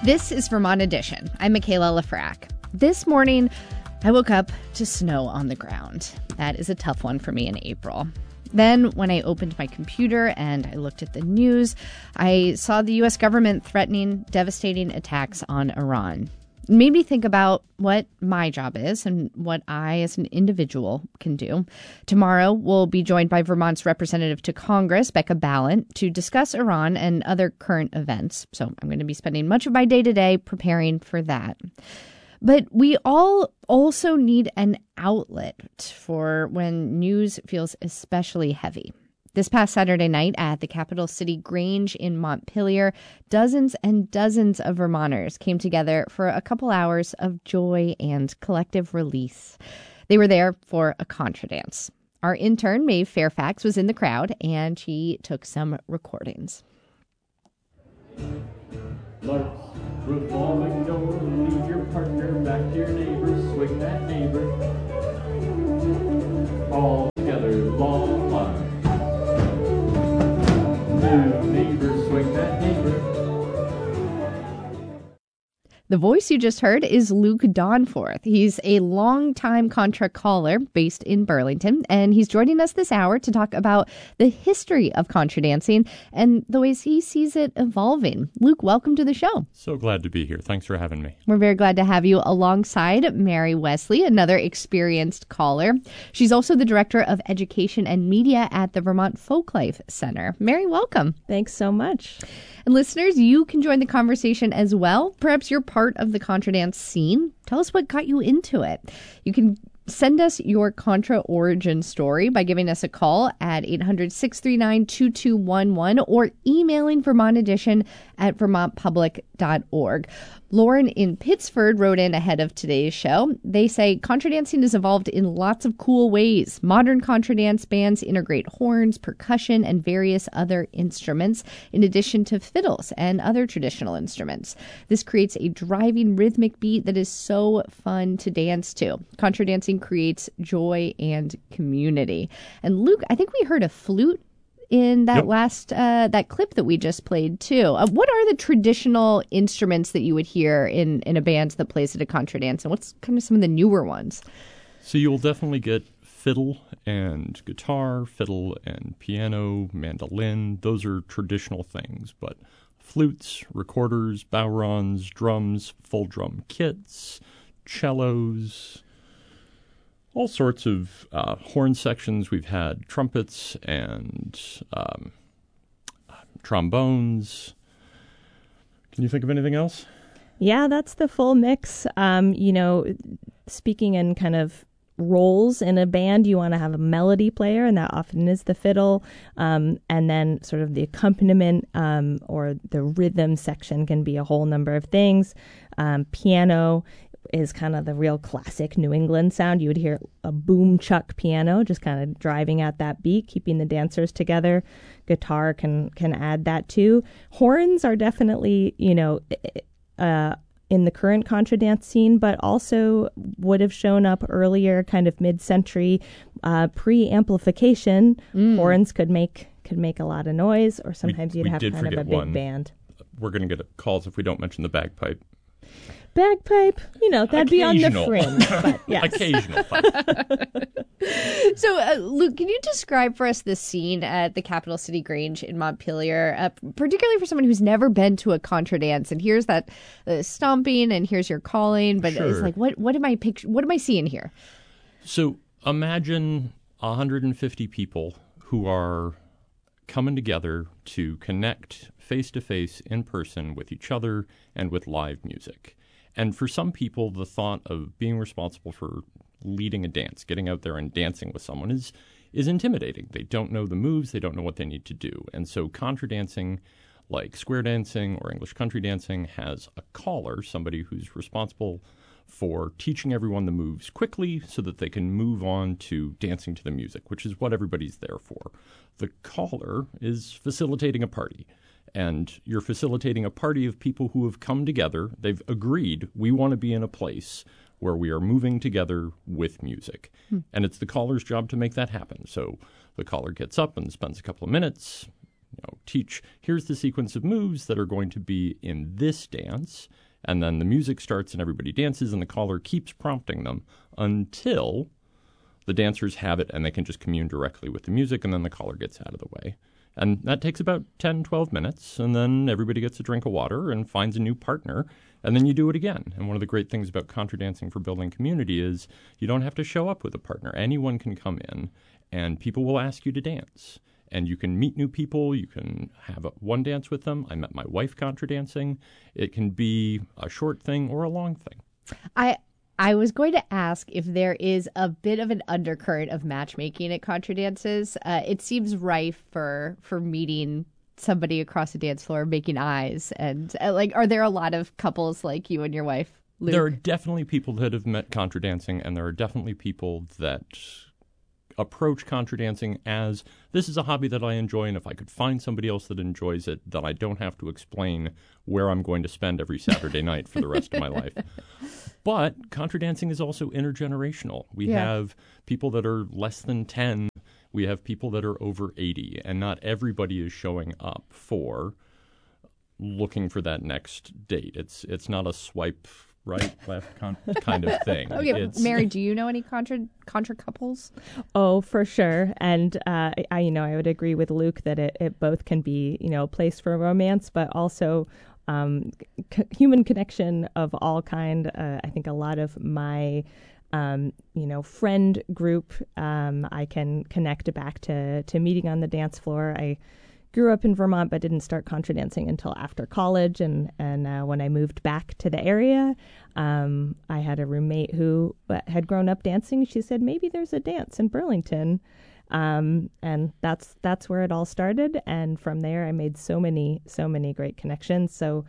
This is Vermont Edition. I'm Michaela Lafrac. This morning, I woke up to snow on the ground. That is a tough one for me in April. Then, when I opened my computer and I looked at the news, I saw the U.S. government threatening devastating attacks on Iran. It made me think about what my job is and what I, as an individual, can do. Tomorrow, we'll be joined by Vermont's representative to Congress, Becca Balint, to discuss Iran and other current events. So I'm going to be spending much of my day today preparing for that. But we all also need an outlet for when news feels especially heavy. This past Saturday night at the Capital City Grange in Montpelier, dozens and dozens of Vermonters came together for a couple hours of joy and collective release. They were there for a contra dance. Our intern, Maeve Fairfax, was in the crowd, and she took some recordings. Larks, roof on the door, leave your partner back to your neighbor, swing that neighbor. All together, long line. New neighbor, swing that neighbor. The voice you just heard is Luke Donforth. He's a longtime Contra caller based in Burlington, and he's joining us this hour to talk about the history of Contra dancing and the ways he sees it evolving. Luke, welcome to the show. So glad to be here. Thanks for having me. We're very glad to have you alongside Mary Wesley, another experienced caller. She's also the Director of Education and Media at the Vermont Folklife Center. Mary, welcome. Thanks so much. And listeners, you can join the conversation as well. Perhaps you're part of the Contra dance scene. Tell us what got you into it. You can send us your Contra origin story by giving us a call at 800-639-2211 or emailing Vermont Edition at vermontpublic.org. Lauren in Pittsford wrote in ahead of today's show. They say Contra dancing has evolved in lots of cool ways. Modern Contra dance bands integrate horns, percussion, and various other instruments, in addition to fiddles and other traditional instruments. This creates a driving rhythmic beat that is so fun to dance to. Contra dancing creates joy and community. And Luke, I think we heard a flute in that that clip that we just played too. What are the traditional instruments that you would hear in a band that plays at a Contra dance, and what's kind of some of the newer ones? So you'll definitely get fiddle and guitar, fiddle and piano, mandolin. Those are traditional things, but flutes, recorders, bowrons, drums, full drum kits, cellos, all sorts of horn sections. We've had trumpets and trombones. Can you think of anything else? Yeah, that's the full mix. Speaking in kind of roles in a band, you want to have a melody player, and that often is the fiddle. And then sort of the accompaniment or the rhythm section can be a whole number of things. Piano is kind of the real classic New England sound. You would hear a boom chuck piano just kind of driving at that beat, keeping the dancers together. Guitar can add that too. Horns are definitely, in the current Contra dance scene, but also would have shown up earlier, kind of mid-century, pre-amplification. Horns could make a lot of noise, or sometimes you'd have kind of a big band. We're going to get calls if we don't mention the bagpipe. Bagpipe, that'd be on the fringe, but yes. Occasional. So, Luke, can you describe for us the scene at the Capital City Grange in Montpelier, particularly for someone who's never been to a Contra dance, and here's that stomping and here's your calling, but It's like, what am I seeing here? So imagine 150 people who are coming together to connect face-to-face in person with each other and with live music. And for some people, the thought of being responsible for leading a dance, getting out there and dancing with someone is intimidating. They don't know the moves. They don't know what they need to do. And so contra dancing, like square dancing or English country dancing, has a caller, somebody who's responsible for teaching everyone the moves quickly so that they can move on to dancing to the music, which is what everybody's there for. The caller is facilitating a party. And you're facilitating a party of people who have come together. They've agreed, we want to be in a place where we are moving together with music. And it's the caller's job to make that happen. So the caller gets up and spends a couple of minutes teach, here's the sequence of moves that are going to be in this dance, and then the music starts and everybody dances, and the caller keeps prompting them until the dancers have it and they can just commune directly with the music, and then the caller gets out of the way. And that takes about 10, 12 minutes, and then everybody gets a drink of water and finds a new partner, and then you do it again. And one of the great things about contra dancing for building community is you don't have to show up with a partner. Anyone can come in, and people will ask you to dance. And you can meet new people. You can have one dance with them. I met my wife contra dancing. It can be a short thing or a long thing. I was going to ask if there is a bit of an undercurrent of matchmaking at contra dances. It seems rife for meeting somebody across the dance floor, making eyes, and are there a lot of couples like you and your wife, Luke? There are definitely people that have met contra dancing, and there are definitely people that approach contra dancing as, this is a hobby that I enjoy, and if I could find somebody else that enjoys it, that I don't have to explain where I'm going to spend every Saturday night for the rest of my life. But contra dancing is also intergenerational. We have people that are less than 10. We have people that are over 80, and not everybody is showing up for looking for that next date. It's not a swipe right, left kind of thing. Okay, Mary, do you know any contra couples? Oh, for sure. And I would agree with Luke that it both can be, a place for romance, but also human connection of all kind. I think a lot of my friend group, I can connect back to meeting on the dance floor. I grew up in Vermont, but didn't start contra dancing until after college. And when I moved back to the area, I had a roommate who had grown up dancing. She said, maybe there's a dance in Burlington. And that's where it all started. And from there, I made so many great connections. So,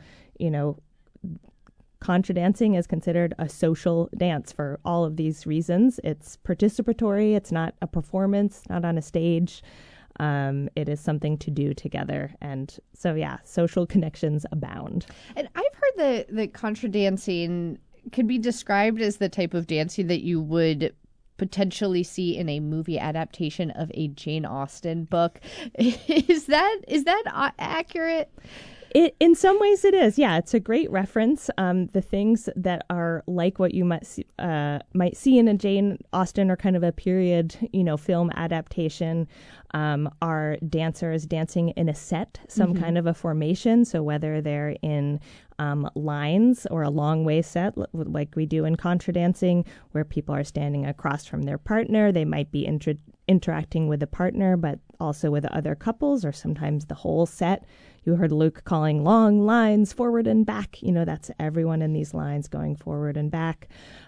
contra dancing is considered a social dance for all of these reasons. It's participatory. It's not a performance, not on a stage. It is something to do together. And so, social connections abound. And I've heard that contra dancing can be described as the type of dancing that you would potentially see in a movie adaptation of a Jane Austen book. Is that accurate? In some ways it is. Yeah, it's a great reference. The things that are like what you might see in a Jane Austen or kind of a period, film adaptation, are dancers dancing in a set, some kind of a formation. So whether they're in lines or a long way set, like we do in contra dancing, where people are standing across from their partner, they might be interacting with a partner, but also with other couples, or sometimes the whole set. You heard Luke calling long lines forward and back. That's everyone in these lines going forward and back.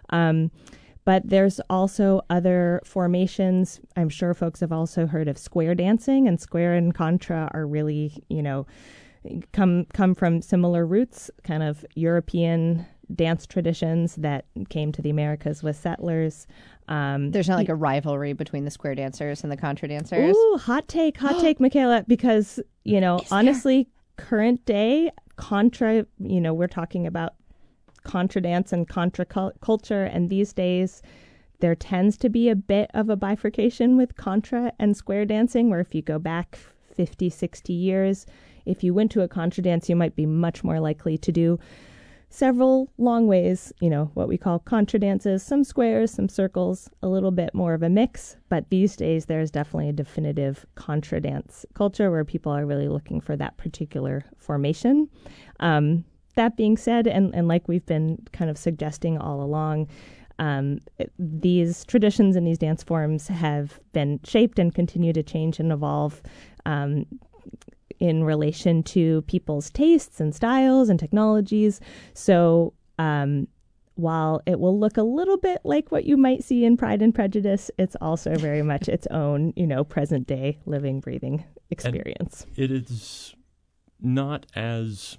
But there's also other formations. I'm sure folks have also heard of square dancing, and square and contra are really, come from similar roots, kind of European dance traditions that came to the Americas with settlers. There's not like a rivalry between the square dancers and the contra dancers. Ooh, hot take, Michaela, because, honestly, current day contra, we're talking about contra dance and contra culture. And these days, there tends to be a bit of a bifurcation with contra and square dancing, where if you go back 50, 60 years, if you went to a contra dance, you might be much more likely to do several long ways, what we call contra dances, some squares, some circles, a little bit more of a mix. But these days, there's definitely a definitive contra dance culture where people are really looking for that particular formation. That being said, and like we've been kind of suggesting all along, these traditions and these dance forms have been shaped and continue to change and evolve in relation to people's tastes and styles and technologies. So while it will look a little bit like what you might see in Pride and Prejudice, it's also very much its own, present day living, breathing experience. And it is not as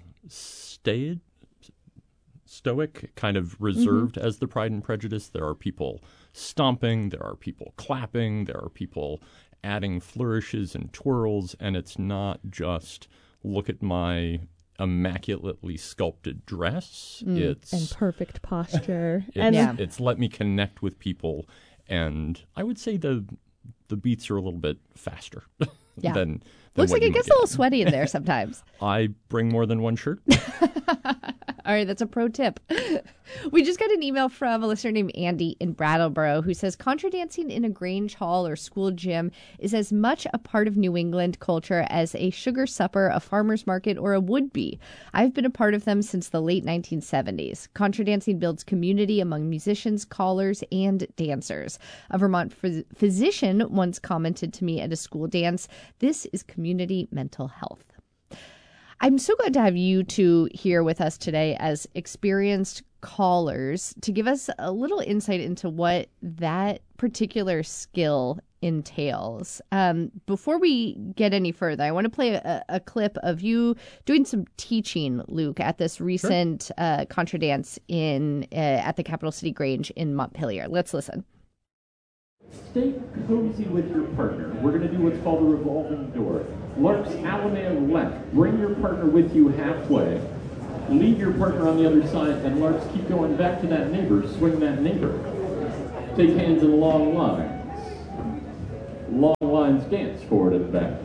stoic, kind of reserved as the Pride and Prejudice. There are people stomping, there are people clapping, there are people adding flourishes and twirls, and it's not just look at my immaculately sculpted dress. It's and perfect posture. It's let me connect with people, and I would say the beats are a little bit faster. Yeah. than Looks what like you it gets a might little sweaty in there sometimes. I bring more than one shirt. All right, that's a pro tip. We just got an email from a listener named Andy in Brattleboro who says contra dancing in a Grange hall or school gym is as much a part of New England culture as a sugar supper, a farmer's market, or a would be. I've been a part of them since the late 1970s. Contra dancing builds community among musicians, callers, and dancers. A Vermont physician once commented to me at a school dance, "This is community mental health." I'm so glad to have you two here with us today as experienced callers to give us a little insight into what that particular skill entails. Before we get any further, I want to play a clip of you doing some teaching, Luke, at this recent contra dance at the Capital City Grange in Montpelier. Let's listen. Stay cozy with your partner. We're going to do what's called a revolving door. Larks Alameda left. Bring your partner with you halfway. Leave your partner on the other side, and Larks keep going back to that neighbor. Swing that neighbor. Take hands in long lines. Long lines dance forward and back.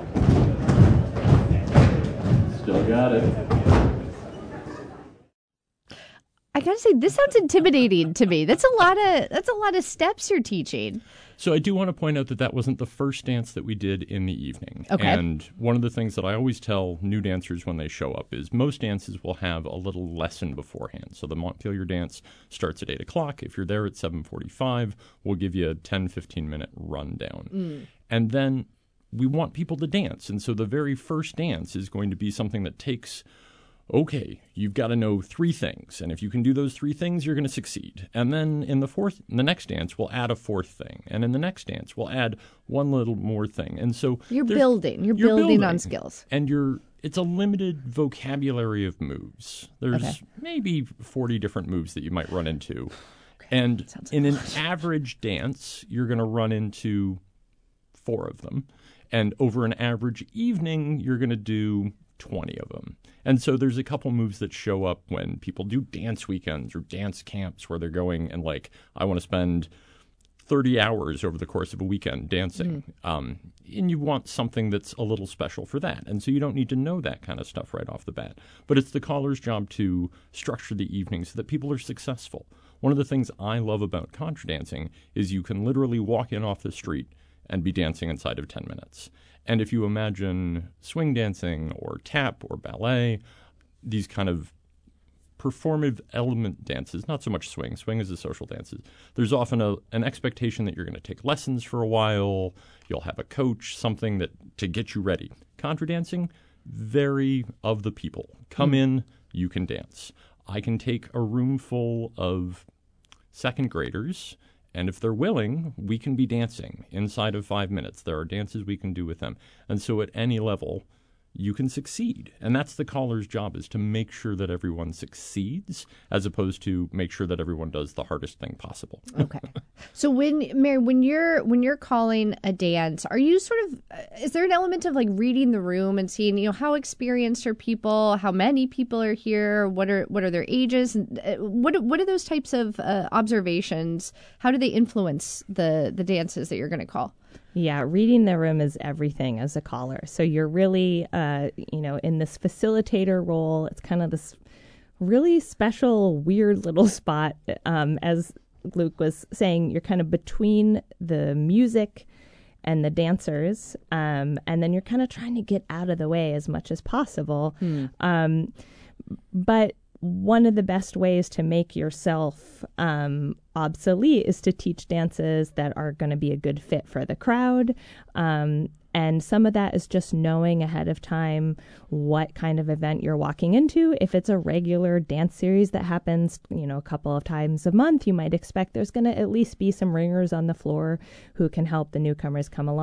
Still got it. I gotta say, this sounds intimidating to me. That's a lot of steps you're teaching. So I do want to point out that that wasn't the first dance that we did in the evening. Okay. And one of the things that I always tell new dancers when they show up is most dances will have a little lesson beforehand. So the Montpelier dance starts at 8 o'clock. If you're there at 7:45, we'll give you a 10, 15-minute rundown. And then we want people to dance. And so the very first dance is going to be something that takes, okay, you've got to know 3 things. And if you can do those 3 things, you're going to succeed. And then in the next dance, we'll add a 4th thing. And in the next dance, we'll add one little more thing. And so You're building on skills. And it's a limited vocabulary of moves. There's maybe 40 different moves that you might run into. And in an average dance, you're going to run into 4 of them. And over an average evening, you're going to do 20 of them. And so there's a couple moves that show up when people do dance weekends or dance camps where they're going and like, I want to spend 30 hours over the course of a weekend dancing. And you want something that's a little special for that. And so you don't need to know that kind of stuff right off the bat. But it's the caller's job to structure the evening so that people are successful. One of the things I love about contra dancing is you can literally walk in off the street and be dancing inside of 10 minutes. And if you imagine swing dancing or tap or ballet, these kind of performative element dances, not so much swing. Swing is a social dance. There's often an expectation that you're going to take lessons for a while. You'll have a coach, something to get you ready. Contra dancing, very of the people. Come in, you can dance. I can take a room full of second graders, and if they're willing, we can be dancing inside of 5 minutes. There are dances we can do with them. And so at any level, you can succeed. And that's the caller's job, is to make sure that everyone succeeds as opposed to make sure that everyone does the hardest thing possible. Okay. So Mary, when you're calling a dance, are you is there an element of like reading the room and seeing, how experienced are people, how many people are here, what are their ages, and what are those types of observations? How do they influence the dances that you're going to call? Yeah, reading the room is everything as a caller. So you're really, in this facilitator role. It's kind of this really special, weird little spot. As Luke was saying, you're kind of between the music and the dancers, and then you're kind of trying to get out of the way as much as possible. But one of the best ways to make yourself obsolete is to teach dances that are going to be a good fit for the crowd. And some of that is just knowing ahead of time what kind of event you're walking into. If it's a regular dance series that happens, a couple of times a month, you might expect there's going to at least be some ringers on the floor who can help the newcomers come along. We also often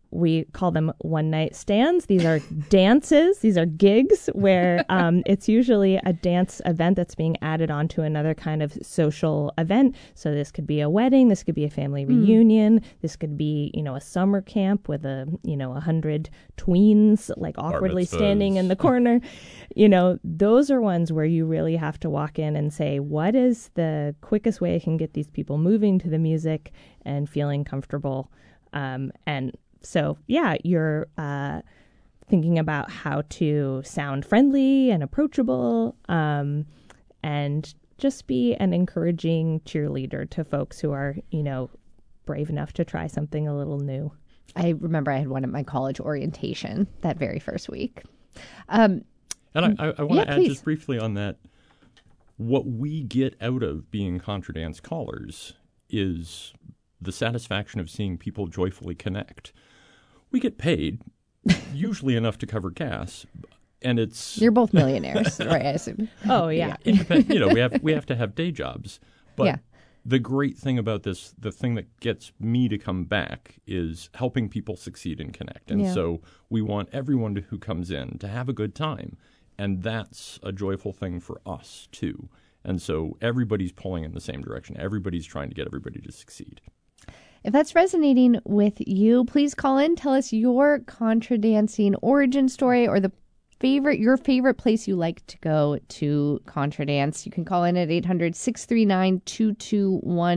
we call them one-night stands. These are dances. These are gigs where it's usually a dance event that's being added on to another kind of social event. So this could be a wedding. This could be a family reunion. This could be, a summer camp with 100 tweens like awkwardly standing in the corner. Those are ones where you really have to walk in and say, what is the quickest way I can get these people moving to the music and feeling comfortable? And so, you're thinking about how to sound friendly and approachable, and just be an encouraging cheerleader to folks who are, brave enough to try something a little new. I remember I had one at my college orientation that very first week. And I want to add please. just briefly on that. What we get out of being Contra Dance callers is the satisfaction of seeing people joyfully connect. We get paid, usually enough to cover gas, and it's... You're both millionaires, right, I assume. Oh, yeah. We have to have day jobs. But the great thing about this, the thing that gets me to come back, is helping people succeed and connect. And so we want everyone who comes in to have a good time. And that's a joyful thing for us, too. And so everybody's pulling in the same direction. Everybody's trying to get everybody to succeed. If that's resonating with you, please call in. Tell us your Contra Dancing origin story or your favorite place you like to go to Contra Dance. You can call in at 800-639-2211.